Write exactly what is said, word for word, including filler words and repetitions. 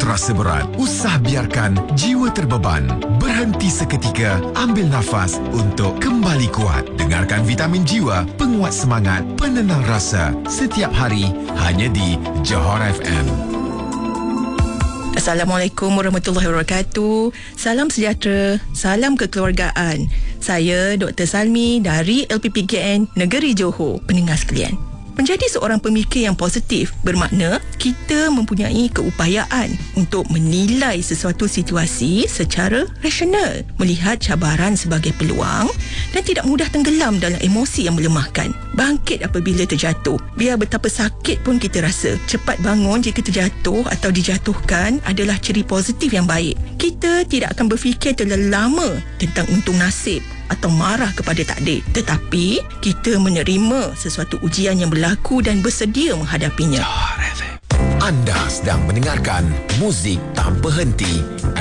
terasa berat, usah biarkan jiwa terbeban. Berhenti seketika, ambil nafas untuk kembali kuat. Dengarkan Vitamin Jiwa, penguat semangat, penenang rasa. Setiap hari, hanya di Johor F M. Assalamualaikum warahmatullahi wabarakatuh. Salam sejahtera, salam kekeluargaan. Saya Doktor Salmi dari L P P K N Negeri Johor. Pendengar sekalian, menjadi seorang pemikir yang positif bermakna kita mempunyai keupayaan untuk menilai sesuatu situasi secara rasional, melihat cabaran sebagai peluang dan tidak mudah tenggelam dalam emosi yang melemahkan. Bangkit apabila terjatuh, biar betapa sakit pun kita rasa. Cepat bangun jika terjatuh atau dijatuhkan adalah ciri positif yang baik. Kita tidak akan berfikir terlalu lama tentang untung nasib atau marah kepada takdir, tetapi kita menerima sesuatu ujian yang berlaku dan bersedia menghadapinya. Anda sedang mendengarkan muzik tanpa henti